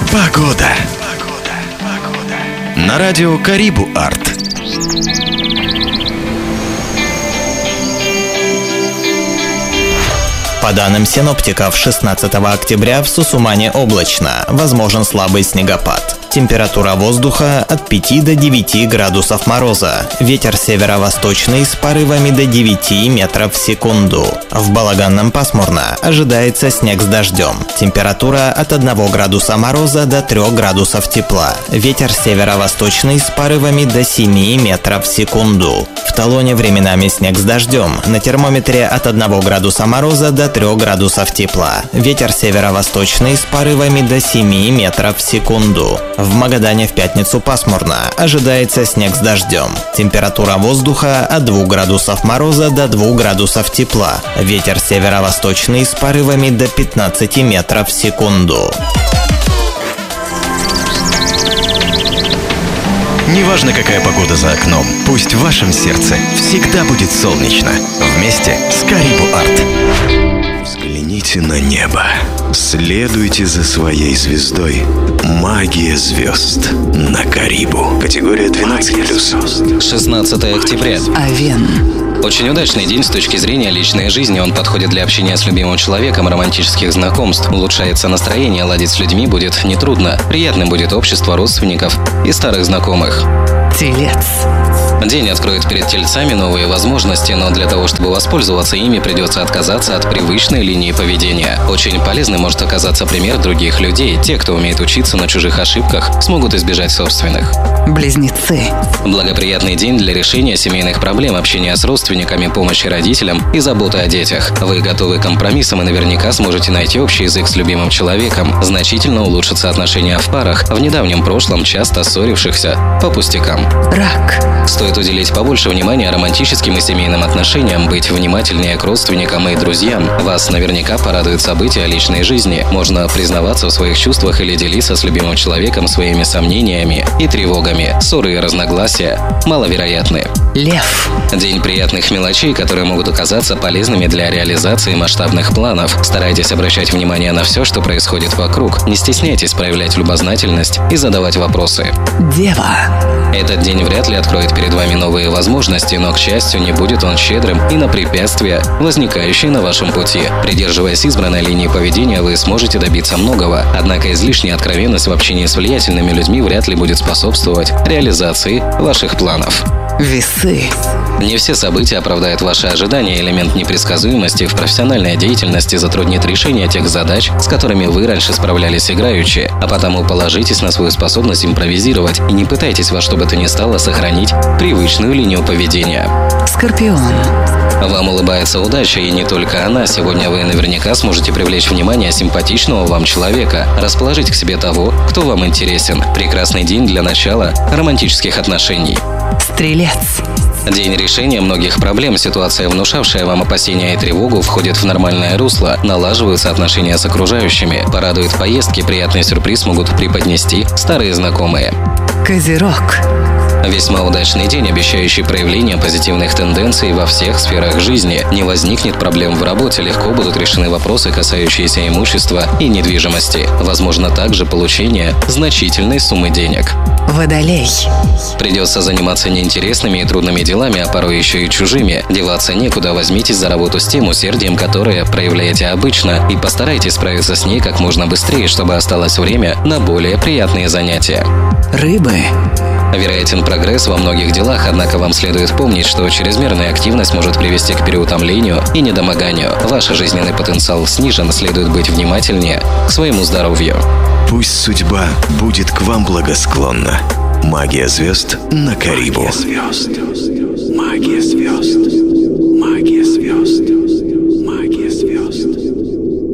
Погода. На радио Карибу Арт. По данным синоптиков, 16 октября в Сусумане облачно, возможен слабый снегопад. Температура воздуха от 5 до 9 градусов мороза. Ветер северо-восточный с порывами до 9 метров в секунду. В Балаганном пасмурно. Ожидается снег с дождем. Температура от 1 градуса мороза до 3 градусов тепла. Ветер северо-восточный с порывами до 7 метров в секунду. В Талоне временами снег с дождем. На термометре от 1 градуса мороза до 3 градусов тепла. Ветер северо-восточный с порывами до 7 метров в секунду. В Магадане в пятницу пасмурно. Ожидается снег с дождем. Температура воздуха от 2 градусов мороза до 2 градусов тепла. Ветер северо-восточный с порывами до 15 метров в секунду. Неважно, какая погода за окном, пусть в вашем сердце всегда будет солнечно. Вместе с Карибу Арт. Взгляните на небо. Следуйте за своей звездой. Магия звезд на Карибу. Категория 12+. 16 октября. Овен. Очень удачный день с точки зрения личной жизни. Он подходит для общения с любимым человеком, романтических знакомств. Улучшается настроение, ладить с людьми будет нетрудно. Приятным будет общество родственников и старых знакомых. Телец. День откроет перед тельцами новые возможности, но для того, чтобы воспользоваться ими, придется отказаться от привычной линии поведения. Очень полезным может оказаться пример других людей. Те, кто умеет учиться на чужих ошибках, смогут избежать собственных. Близнецы. Благоприятный день для решения семейных проблем, общения с родственниками, помощи родителям и заботы о детях. Вы готовы к компромиссам и наверняка сможете найти общий язык с любимым человеком. Значительно улучшатся отношения в парах, в недавнем прошлом часто ссорившихся по пустякам. Рак. Стоит уделить побольше внимания романтическим и семейным отношениям, быть внимательнее к родственникам и друзьям. Вас наверняка порадует события личной жизни. Можно признаваться в своих чувствах или делиться с любимым человеком своими сомнениями и тревогами. Ссоры и разногласия маловероятны. Лев. День приятных мелочей, которые могут оказаться полезными для реализации масштабных планов. Старайтесь обращать внимание на все, что происходит вокруг. Не стесняйтесь проявлять любознательность и задавать вопросы. Дева. Этот день вряд ли откроет перед вами новые возможности, но, к счастью, не будет он щедрым и на препятствия, возникающие на вашем пути. Придерживаясь избранной линии поведения, вы сможете добиться многого. Однако излишняя откровенность в общении с влиятельными людьми вряд ли будет способствовать реализации ваших планов. Весы. Не все события оправдают ваши ожидания. Элемент непредсказуемости в профессиональной деятельности затруднит решение тех задач, с которыми вы раньше справлялись играючи. А потому положитесь на свою способность импровизировать и не пытайтесь во что бы то ни стало сохранить привычную линию поведения. Скорпион. Вам улыбается удача, и не только она. Сегодня вы наверняка сможете привлечь внимание симпатичного вам человека, расположить к себе того, кто вам интересен. Прекрасный день для начала романтических отношений. Стрелец. День решения многих проблем. Ситуация, внушавшая вам опасения и тревогу, входит в нормальное русло. Налаживаются отношения с окружающими. Порадует поездки, приятный сюрприз могут преподнести старые знакомые. Козерог. Весьма удачный день, обещающий проявление позитивных тенденций во всех сферах жизни. Не возникнет проблем в работе, легко будут решены вопросы, касающиеся имущества и недвижимости. Возможно также получение значительной суммы денег. Водолей. Придется заниматься неинтересными и трудными делами, а порой еще и чужими. Деваться некуда, возьмитесь за работу с тем усердием, которое проявляете обычно, и постарайтесь справиться с ней как можно быстрее, чтобы осталось время на более приятные занятия. Рыбы. Вероятен прогресс во многих делах, однако вам следует помнить, что чрезмерная активность может привести к переутомлению и недомоганию. Ваш жизненный потенциал снижен, следует быть внимательнее к своему здоровью. Пусть судьба будет к вам благосклонна. Магия звезд на Карибу. Магия звезд. Магия звезд. Магия звезд.